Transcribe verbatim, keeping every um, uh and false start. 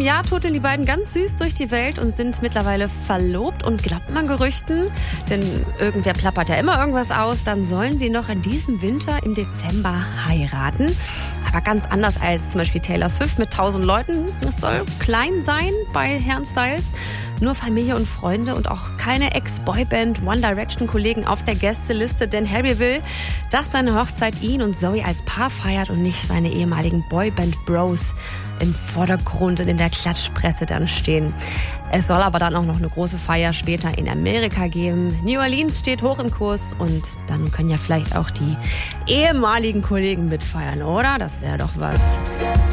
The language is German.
Jahr turteln die beiden ganz süß durch die Welt und sind mittlerweile verlobt. Und glaubt man Gerüchten, denn irgendwer plappert ja immer irgendwas aus, dann sollen sie noch in diesem Winter im Dezember heiraten. Aber ganz anders als zum Beispiel Taylor Swift mit tausend Leuten. Es soll klein sein bei Herrn Styles. Nur Familie und Freunde und auch keine Ex-Boyband One Direction-Kollegen auf der Gästeliste, denn Harry will, dass seine Hochzeit ihn und Zoe als Paar feiert und nicht seine ehemaligen Boyband-Bros im Vordergrund und in der Klatschpresse dann stehen. Es soll aber dann auch noch eine große Feier später in Amerika geben. New Orleans steht hoch im Kurs und dann können ja vielleicht auch die ehemaligen Kollegen mitfeiern, oder? Das wäre doch was.